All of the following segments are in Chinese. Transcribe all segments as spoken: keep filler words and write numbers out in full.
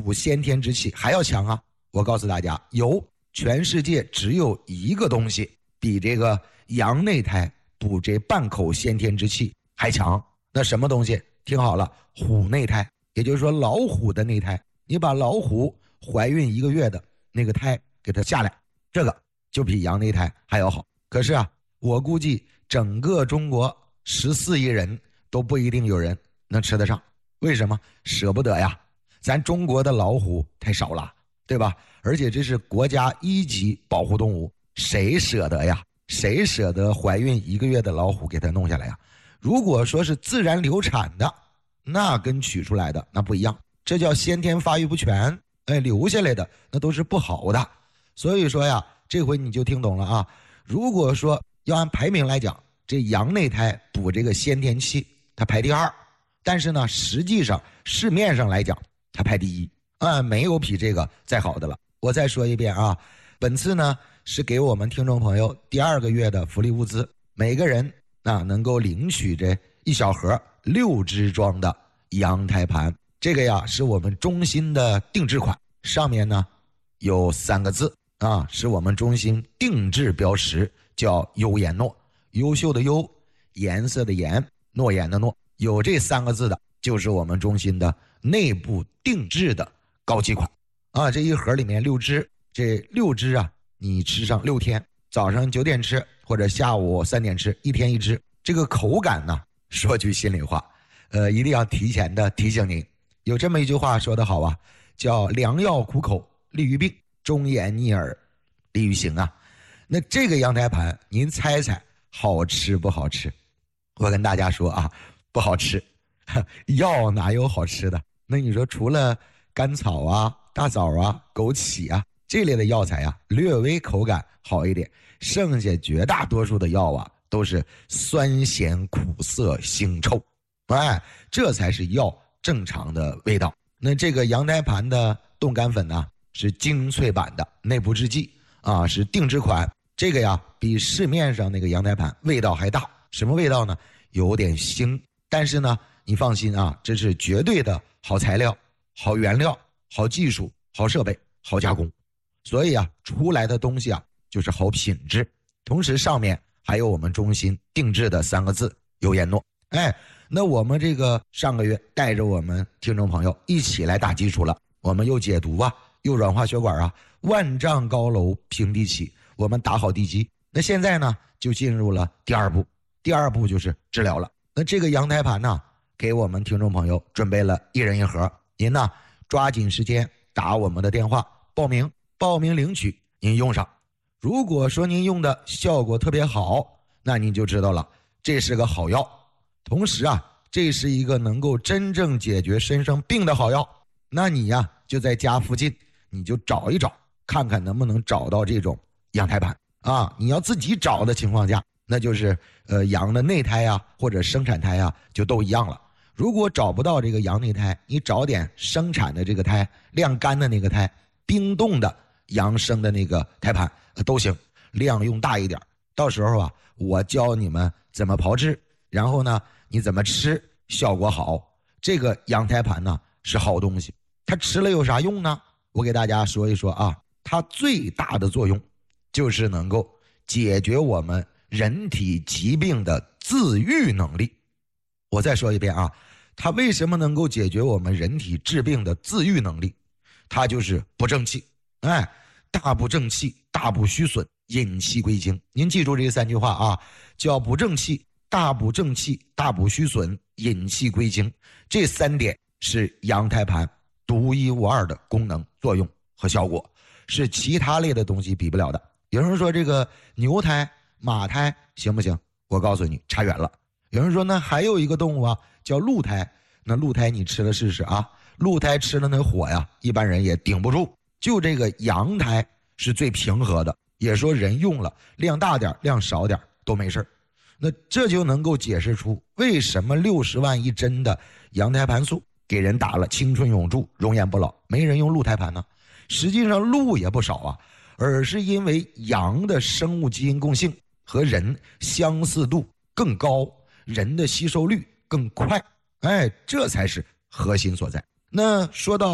补先天之气还要强啊。我告诉大家，有，全世界只有一个东西比这个羊内胎补这半口先天之气还强。那什么东西？听好了，虎内胎，也就是说老虎的内胎。你把老虎怀孕一个月的那个胎给它下来，这个就比羊内胎还要好。可是啊，我估计整个中国十四亿人都不一定有人能吃得上。为什么？舍不得呀，咱中国的老虎太少了，对吧？而且这是国家一级保护动物，谁舍得呀？谁舍得怀孕一个月的老虎给它弄下来呀？如果说是自然流产的，那跟取出来的那不一样，这叫先天发育不全，哎，留下来的那都是不好的。所以说呀，这回你就听懂了啊。如果说要按排名来讲，这羊内胎补这个先天气它排第二，但是呢实际上市面上来讲它排第一啊，没有比这个再好的了。我再说一遍啊，本次呢是给我们听众朋友第二个月的福利物资，每个人啊能够领取这一小盒六支装的羊胎盘，这个呀是我们中心的定制款，上面呢有三个字啊，是我们中心定制标识，叫优颜诺，优秀的优，颜色的颜，诺言的诺，有这三个字的就是我们中心的内部定制的高级款啊。这一盒里面六支，这六支啊你吃上六天，早上九点吃或者下午三点吃，一天一支。这个口感呢，说句心里话，呃，一定要提前的提醒您，有这么一句话说得好啊，叫良药苦口利于病，忠言逆耳利于行啊。那这个羊胎盘您猜猜好吃不好吃？我跟大家说啊，不好吃。药哪有好吃的？那你说除了甘草啊、大枣啊、枸杞啊这类的药材啊略微口感好一点，剩下绝大多数的药啊都是酸咸苦涩腥臭，哎，这才是药正常的味道。那这个羊胎盘的冻干粉呢是精粹版的内部制剂啊，是定制款，这个呀比市面上那个羊胎盘味道还大。什么味道呢？有点腥，但是呢你放心啊，这是绝对的好材料、好原料、好技术、好设备、好加工，所以啊出来的东西啊就是好品质。同时上面还有我们中心定制的三个字优颜诺。哎，那我们这个上个月带着我们听众朋友一起来打基础了，我们又解毒啊，又软化血管啊，万丈高楼平地起，我们打好地基。那现在呢就进入了第二步，第二步就是治疗了。那这个羊胎盘呢给我们听众朋友准备了一人一盒，您呢抓紧时间打我们的电话报名，报名领取您用上。如果说您用的效果特别好，那您就知道了，这是个好药。同时啊，这是一个能够真正解决身上病的好药。那你呀就在家附近你就找一找，看看能不能找到这种羊胎盘啊。你要自己找的情况下，那就是呃羊的内胎啊或者生产胎啊就都一样了。如果找不到这个羊内胎，你找点生产的这个胎，晾干的那个胎，冰冻的羊生的那个胎盘、呃、都行，量用大一点。到时候啊我教你们怎么炮制，然后呢你怎么吃效果好。这个羊胎盘呢是好东西，它吃了有啥用呢？我给大家说一说啊，它最大的作用就是能够解决我们人体疾病的自愈能力。我再说一遍啊，它为什么能够解决我们人体治病的自愈能力？它就是不正气。哎，大不正气，大不虚损，引气归经。您记住这三句话啊，叫不正气、大不正气、大不虚损、引气归经。这三点是羊胎盘独一无二的功能、作用和效果，是其他类的东西比不了的。有人说这个牛胎、马胎行不行？我告诉你，差远了。有人说呢，还有一个动物啊，叫鹿胎。那鹿胎你吃了试试啊，鹿胎吃了那火呀，一般人也顶不住。就这个羊胎是最平和的，也说人用了量大点量少点都没事。那这就能够解释出为什么六十万一针的羊胎盘素给人打了青春永驻、容颜不老，没人用鹿胎盘呢？实际上鹿也不少啊，而是因为羊的生物基因共性和人相似度更高，人的吸收率更快，哎，这才是核心所在。那说到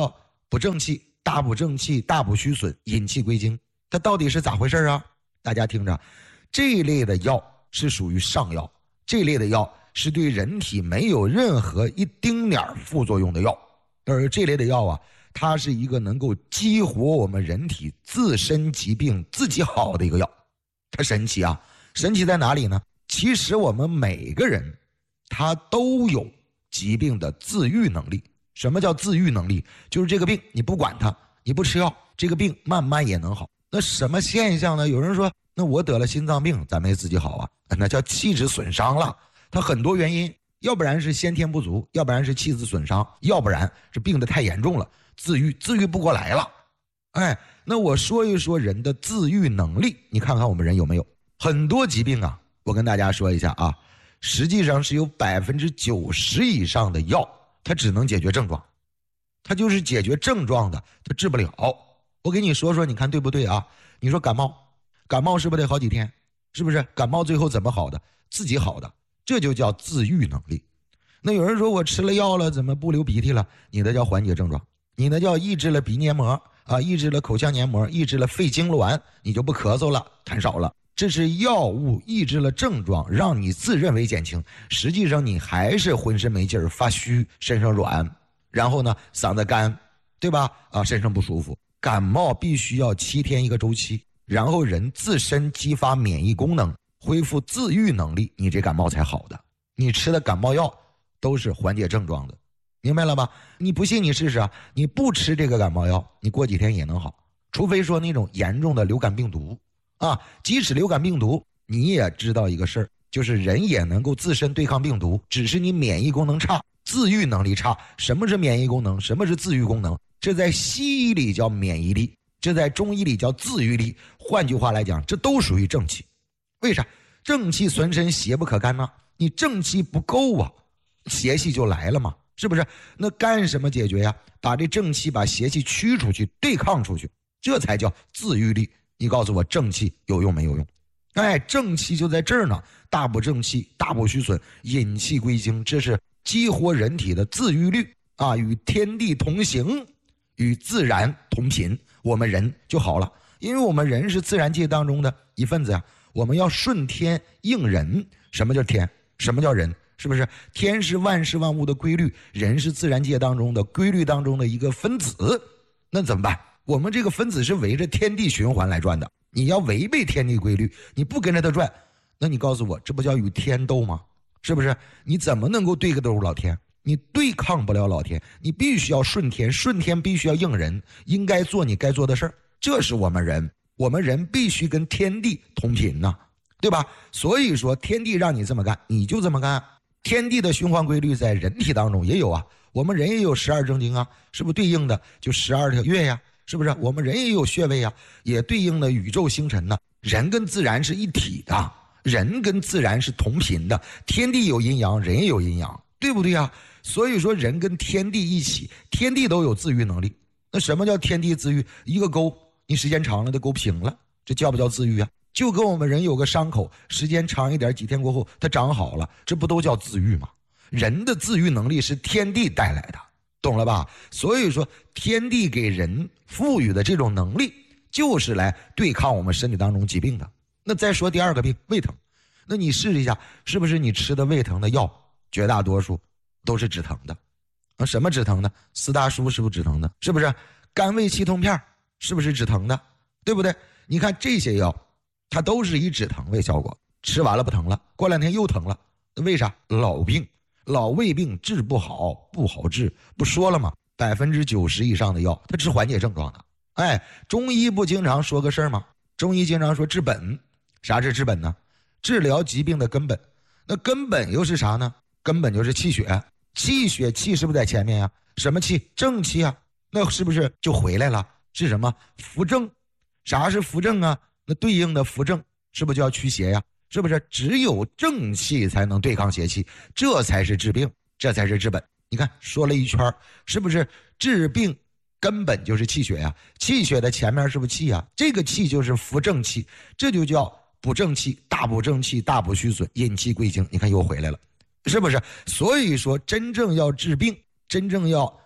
补正气，大补正气，大补虚损，引气归经，它到底是咋回事啊？大家听着，这一类的药是属于上药，这一类的药是对人体没有任何一丁点副作用的药，而这类的药啊，它是一个能够激活我们人体自身疾病自己好的一个药。它神奇啊，神奇在哪里呢？其实我们每个人他都有疾病的自愈能力。什么叫自愈能力？就是这个病你不管它，你不吃药，这个病慢慢也能好。那什么现象呢？有人说，那我得了心脏病咋没自己好啊？那叫气质损伤了。它很多原因，要不然是先天不足，要不然是气质损伤，要不然这病得太严重了，自愈自愈不过来了。哎，那我说一说人的自愈能力，你看看我们人有没有？很多疾病啊，我跟大家说一下啊，实际上是有百分之九十以上的药，它只能解决症状，它就是解决症状的，它治不了。我给你说说，你看对不对啊？你说感冒，感冒是不是得好几天？是不是？感冒最后怎么好的？自己好的，这就叫自愈能力。那有人说我吃了药了，怎么不流鼻涕了？你的叫缓解症状，你的叫抑制了鼻黏膜啊，抑制了口腔黏膜，抑制了肺痉挛，你就不咳嗽了，痰少了。这是药物抑制了症状，让你自认为减轻，实际上你还是浑身没劲儿，发虚，身上软，然后呢嗓子干，对吧？啊，身上不舒服。感冒必须要七天一个周期，然后人自身激发免疫功能，恢复自愈能力，你这感冒才好的。你吃的感冒药都是缓解症状的，明白了吧？你不信你试试啊，你不吃这个感冒药，你过几天也能好，除非说那种严重的流感病毒啊。即使流感病毒，你也知道一个事儿，就是人也能够自身对抗病毒，只是你免疫功能差，自愈能力差。什么是免疫功能？什么是自愈功能？这在西医里叫免疫力，这在中医里叫自愈力。换句话来讲，这都属于正气。为啥？正气存身，邪不可干呢？你正气不够啊，邪气就来了嘛，是不是？那干什么解决呀？把这正气把邪气驱出去，对抗出去，这才叫自愈力。你告诉我正气有用没有用？哎，正气就在这儿呢，大补正气，大补虚损，引气归经，这是激活人体的自愈力啊，与天地同行，与自然同频，我们人就好了。因为我们人是自然界当中的一份子呀、啊，我们要顺天应人。什么叫天？什么叫人？是不是？天是万事万物的规律，人是自然界当中的规律当中的一个分子。那怎么办？我们这个分子是围着天地循环来转的，你要违背天地规律，你不跟着它转，那你告诉我，这不叫与天斗吗？是不是？你怎么能够对个斗老天？你对抗不了老天，你必须要顺天，顺天必须要应人，应该做你该做的事儿。这是我们人，我们人必须跟天地同频呐、啊，对吧？所以说天地让你这么干，你就这么干。天地的循环规律在人体当中也有啊，我们人也有十二正经啊，是不是对应的就十二条月呀？是不是？我们人也有穴位啊，也对应的宇宙星辰呢、啊。人跟自然是一体的，人跟自然是同频的，天地有阴阳，人也有阴阳，对不对啊？所以说人跟天地一起，天地都有自愈能力。那什么叫天地自愈？一个沟你时间长了它沟平了，这叫不叫自愈啊？就跟我们人有个伤口，时间长一点，几天过后它长好了，这不都叫自愈吗？人的自愈能力是天地带来的，懂了吧？所以说天地给人赋予的这种能力，就是来对抗我们身体当中疾病的。那再说第二个病，胃疼。那你试一下，是不是你吃的胃疼的药绝大多数都是止疼的啊？什么止疼的？四大叔是不是止疼的？是不是？甘味气痛片是不是止疼的？对不对？你看这些药它都是以止疼为效果，吃完了不疼了，过两天又疼了，为啥？老病，老胃病治不好，不好治，不说了吗？百分之九十以上的药它治缓解症状的。哎，中医不经常说个事儿吗？中医经常说治本。啥是治本呢？治疗疾病的根本。那根本又是啥呢？根本就是气血。气血气是不是在前面呀？什么气？正气啊。那是不是就回来了？是什么？扶正。啥是扶正啊？那对应的扶正是不是就要驱邪呀？是不是？只有正气才能对抗邪气，这才是治病，这才是治本。你看说了一圈，是不是治病根本就是气血呀？气血的前面是不是气啊？这个气就是扶正气，这就叫补正气，大补正气，大补虚损，引气归经。你看又回来了，是不是？所以说真正要治病，真正要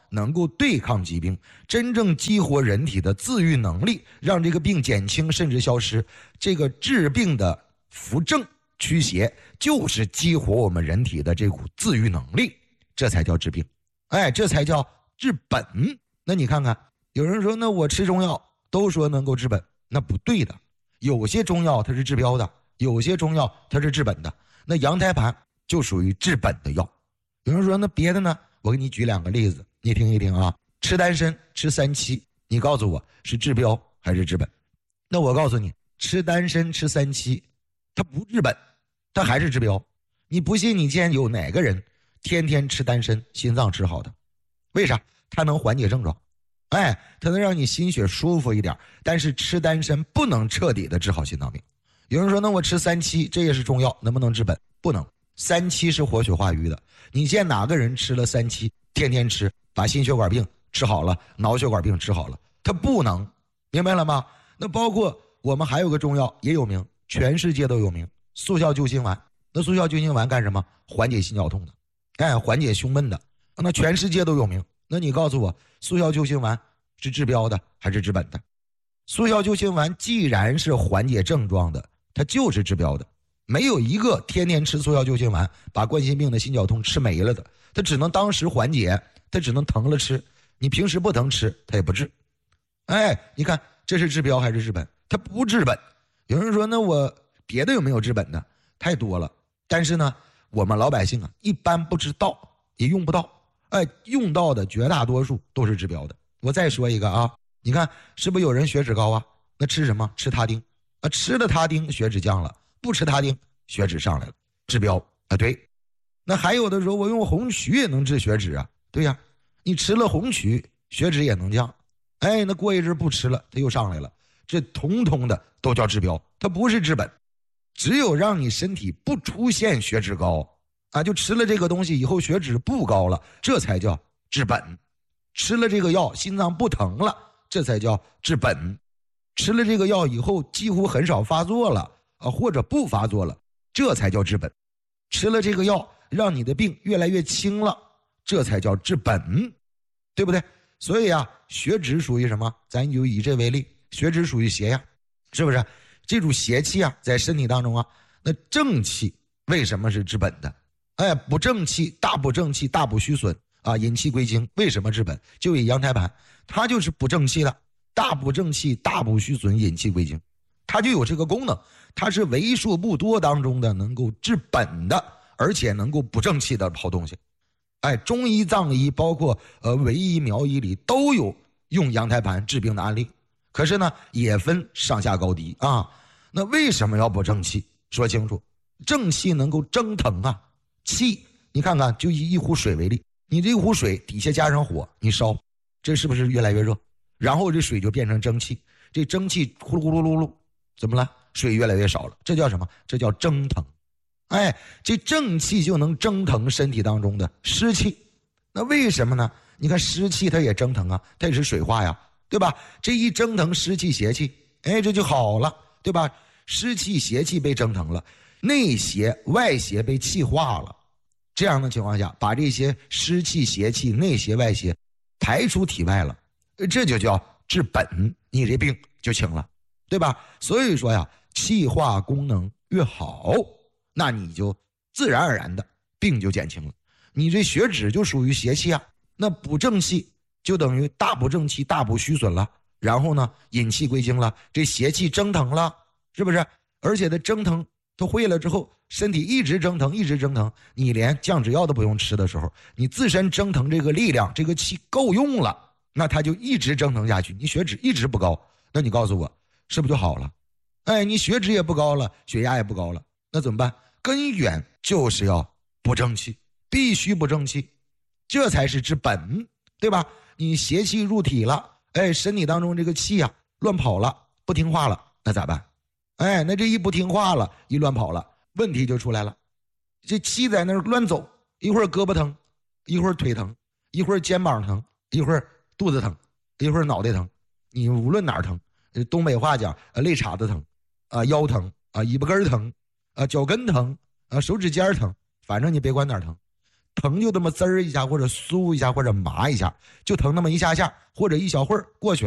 能够对抗疾病，真正激活人体的自愈能力，让这个病减轻甚至消失。这个治病的扶正驱邪，就是激活我们人体的这股自愈能力，这才叫治病。哎，这才叫治本。那你看看，有人说那我吃中药都说能够治本，那不对的。有些中药它是治标的，有些中药它是治本的。那羊胎盘就属于治本的药。有人说那别的呢？我给你举两个例子，你听一听啊。吃丹参，吃三七，你告诉我是治标还是治本？那我告诉你，吃丹参吃三七，它不治本，它还是治标。你不信，你见有哪个人天天吃丹参心脏治好的？为啥？它能缓解症状，哎，它能让你心血舒服一点。但是吃丹参不能彻底的治好心脏病。有人说那我吃三七，这也是中药，能不能治本？不能。三七是活血化瘀的，你见哪个人吃了三七，天天吃，把心血管病治好了，脑血管病治好了？他不能，明白了吗？那包括我们还有个中药也有名，全世界都有名，速效救心丸。那速效救心丸干什么？缓解心绞痛的，哎，缓解胸闷的。那全世界都有名。那你告诉我，速效救心丸是治标的还是治本的？速效救心丸既然是缓解症状的，它就是治标的。没有一个天天吃速效救心丸把冠心病的心绞痛吃没了的，它只能当时缓解，它只能疼了吃，你平时不疼吃它也不治。哎，你看这是治标还是治本？它不治本。有人说那我别的有没有治本的？太多了，但是呢我们老百姓啊一般不知道，也用不到。哎，用到的绝大多数都是治标的。我再说一个啊，你看是不是有人血脂高啊？那吃什么？吃他汀啊，吃了他汀血脂降了，不吃他汀血脂上来了，治标啊。对，那还有的时候我用红曲也能治血脂啊。对呀，你吃了红曲血脂也能降。哎，那过一阵不吃了它又上来了，这统统的都叫治标，它不是治本。只有让你身体不出现血脂高啊，就吃了这个东西以后血脂不高了，这才叫治本。吃了这个药心脏不疼了，这才叫治本。吃了这个药以后几乎很少发作了啊，或者不发作了，这才叫治本。吃了这个药让你的病越来越轻了，这才叫治本，对不对？所以啊，血脂属于什么？咱就以这为例，血脂属于邪呀，是不是？这种邪气啊在身体当中啊，那正气为什么是治本的？哎，不正气，大补正气，大补虚损啊，引气归经，为什么治本？就以羊胎盘，它就是补正气的，大补正气，大补虚损，引气归经，它就有这个功能，它是为数不多当中的能够治本的，而且能够补正气的好东西。哎，中医、藏医，包括呃维医、苗医里都有用羊胎盘治病的案例，可是呢，也分上下高低啊。那为什么要补正气？说清楚，正气能够蒸腾啊。气，你看看，就以一壶水为例，你这壶水底下加上火，你烧，这是不是越来越热？然后这水就变成蒸汽，这蒸汽呼噜呼噜噜噜，怎么了？水越来越少了，这叫什么？这叫蒸腾。哎，这正气就能蒸腾身体当中的湿气。那为什么呢？你看湿气它也蒸腾啊，它也是水化呀，对吧？这一蒸腾湿气邪气，哎，这就好了，对吧？湿气邪气被蒸腾了，内邪外邪被气化了。这样的情况下，把这些湿气邪气内邪外邪排出体外了，这就叫治本，你这病就轻了，对吧？所以说呀，气化功能越好，那你就自然而然的病就减轻了。你这血脂就属于邪气啊，那补正气就等于大补正气，大补虚损了，然后呢引气归经了，这邪气蒸腾了，是不是？而且它蒸腾它会了之后，身体一直蒸腾一直蒸腾，你连降脂药都不用吃的时候，你自身蒸腾这个力量，这个气够用了，那它就一直蒸腾下去，你血脂一直不高，那你告诉我是不是就好了？哎，你血脂也不高了，血压也不高了，那怎么办？根源就是要补正气，必须补正气，这才是治本，对吧？你邪气入体了，哎，身体当中这个气啊乱跑了，不听话了，那咋办？哎，那这一不听话了，一乱跑了，问题就出来了。这气在那儿乱走，一会儿胳膊疼，一会儿腿疼，一会儿肩膀疼，一会儿肚子疼，一会儿脑袋疼，你无论哪儿疼，东北话讲肋叉子疼啊，腰疼啊，尾巴根疼啊，脚跟疼啊，手指尖疼，反正你别管哪儿疼， 疼就这么滋儿一下，或者酥一下，或者麻一下，就疼那么一下下，或者一小会儿过去了。